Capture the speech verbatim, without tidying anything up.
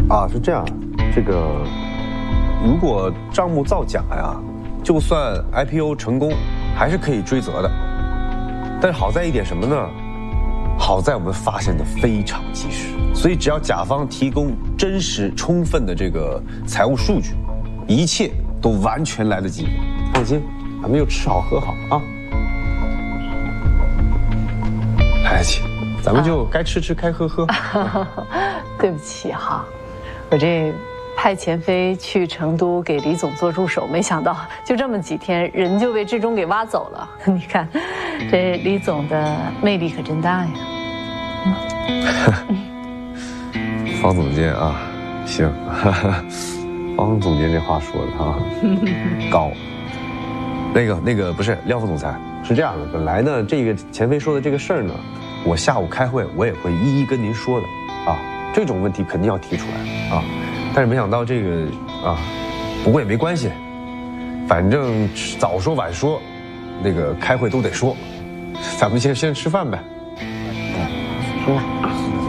啊，是这样，这个如果账目造假呀，就算 I P O 成功，还是可以追责的。但是好在一点什么呢？好在我们发现的非常及时，所以只要甲方提供真实充分的这个财务数据，一切都完全来得及。放心，咱们就吃好喝好啊。来，姐，咱们就该吃吃，该喝喝。 对不起哈，我这派钱飞去成都给李总做助手，没想到就这么几天，人就被志忠给挖走了。你看，这李总的魅力可真大呀。 方总监啊，行，方总监这话说的啊，高。那个那个不是廖副总裁，是这样的，本来呢，这个钱飞说的这个事儿呢，我下午开会我也会一一跟您说的啊，这种问题肯定要提出来啊，但是没想到这个啊，不过也没关系，反正早说晚说，那个开会都得说，咱们先先吃饭呗。 行吧。